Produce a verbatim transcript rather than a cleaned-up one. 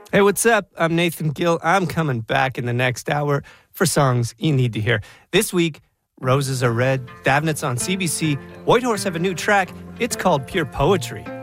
Hey, what's up? I'm Nathan Gill. I'm coming back in the next hour for songs you need to hear. This week, Roses Are Red, Davnit's on C B C, Whitehorse have a new track. It's called Pure Poetry.